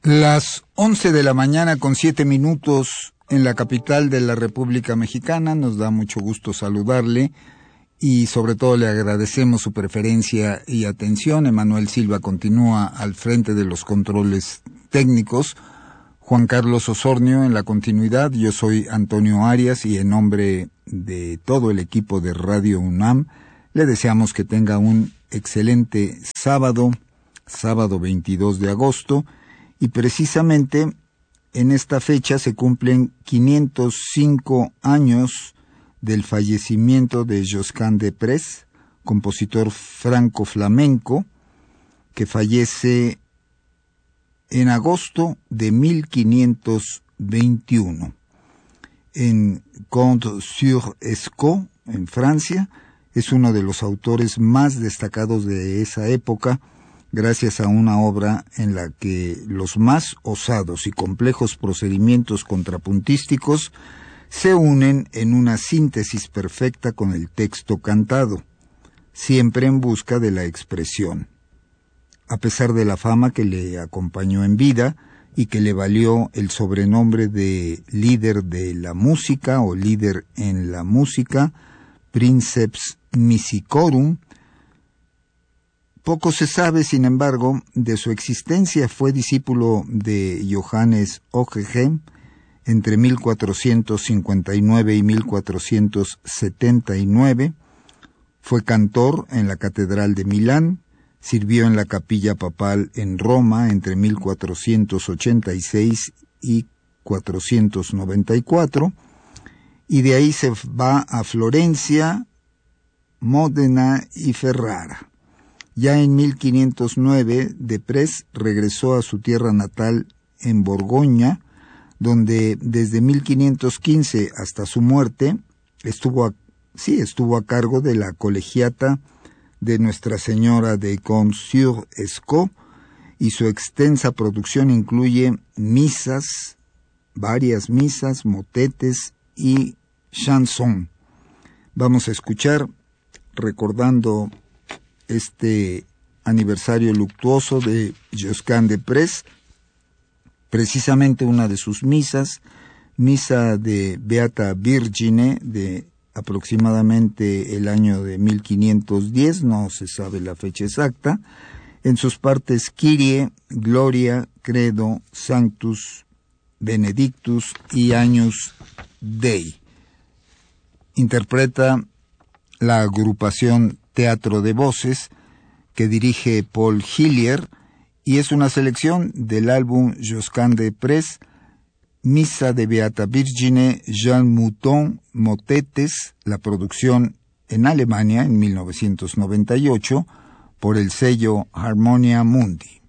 Las 11 de la mañana con 7 minutos en la capital de la República Mexicana. Nos da mucho gusto saludarle y sobre todo le agradecemos su preferencia y atención. Emanuel Silva continúa al frente de los controles técnicos. Juan Carlos Osornio en la continuidad. Yo soy Antonio Arias y en nombre de todo el equipo de Radio UNAM le deseamos que tenga un excelente sábado 22 de agosto. Y precisamente en esta fecha se cumplen 505 años del fallecimiento de Josquin des Prez, compositor franco-flamenco, que fallece en agosto de 1521 en Comtes-sur-Escaut, en Francia. Es uno de los autores más destacados de esa época, gracias a una obra en la que los más osados y complejos procedimientos contrapuntísticos se unen en una síntesis perfecta con el texto cantado, siempre en busca de la expresión. A pesar de la fama que le acompañó en vida y que le valió el sobrenombre de líder de la música o líder en la música, Princeps Musicorum, poco se sabe, sin embargo, de su existencia. Fue discípulo de Johannes Ockeghem entre 1459 y 1479. Fue cantor en la Catedral de Milán, sirvió en la Capilla Papal en Roma entre 1486 y 494, y de ahí se va a Florencia, Módena y Ferrara. Ya en 1509, des Prez regresó a su tierra natal en Borgoña, donde desde 1515 hasta su muerte estuvo a cargo de la colegiata de Nuestra Señora de Comtes-sur-Escaut, y su extensa producción incluye misas, varias misas, motetes y chansons. Vamos a escuchar, recordando este aniversario luctuoso de Josquin des Prez, precisamente una de sus misas, misa de Beata Virgine de aproximadamente el año de 1510, no se sabe la fecha exacta, en sus partes Kyrie, Gloria, Credo, Sanctus, Benedictus y Agnus Dei. Interpreta la agrupación Teatro de Voces, que dirige Paul Hillier, y es una selección del álbum Josquin des Prez, Misa de Beata Virgine, Jean Mouton, Motetes, la producción en Alemania en 1998 por el sello Harmonia Mundi.